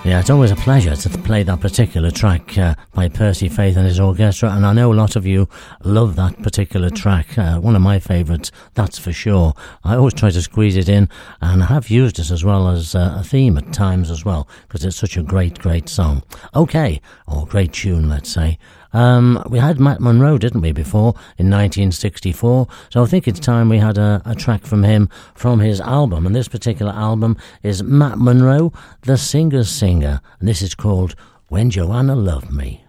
Yeah, it's always a pleasure to play that particular track by Percy Faith and his orchestra, and I know a lot of you love that particular track. One of my favourites, that's for sure. I always try to squeeze it in, and I have used it as well as a theme at times as well, because it's such a great, great song. Okay, or great tune, let's say. We had Matt Monro, didn't we, before, in 1964, so I think it's time we had a track from him, from his album, and this particular album is Matt Monro, The Singer's Singer, and this is called When Joanna Loved Me.